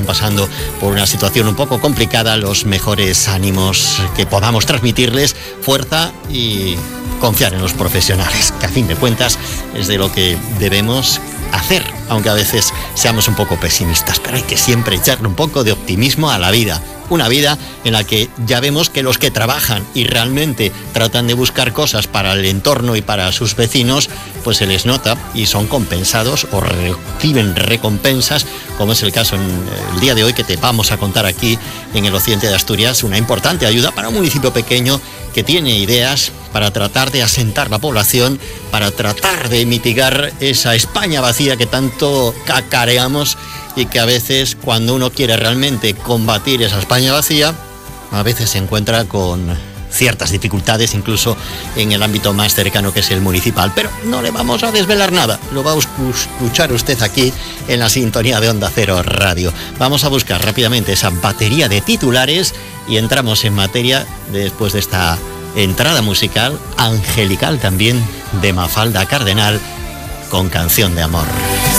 están pasando por una situación un poco complicada, los mejores ánimos, que podamos transmitirles fuerza y confiar en los profesionales, que a fin de cuentas es de lo que debemos hacer, aunque a veces seamos un poco pesimistas, pero hay que siempre echarle un poco de optimismo a la vida. Una vida en la que ya vemos que los que trabajan y realmente tratan de buscar cosas para el entorno y para sus vecinos, pues se les nota y son compensados o reciben recompensas, como es el caso en el día de hoy, que te vamos a contar aquí en el occidente de Asturias, una importante ayuda para un municipio pequeño que tiene ideas para tratar de asentar la población, para tratar de mitigar esa España vacía que tanto cacareamos y que a veces, cuando uno quiere realmente combatir esa España vacía, a veces se encuentra con ciertas dificultades, incluso en el ámbito más cercano, que es el municipal. Pero no le vamos a desvelar nada, lo va a escuchar usted aquí en la sintonía de Onda Cero Radio. Vamos a buscar rápidamente esa batería de titulares y entramos en materia después de esta entrada musical, angelical también, de Mafalda Cardenal, con Canción de Amor.